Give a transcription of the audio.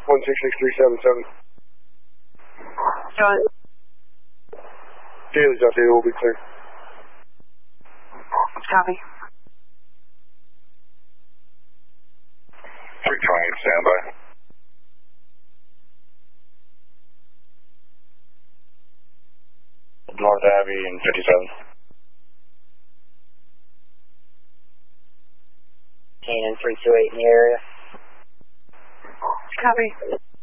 166377. John. Daly's update will be clear. Copy. 328, standby. North Abbey and 57. Cannon 328 in the area. Copy.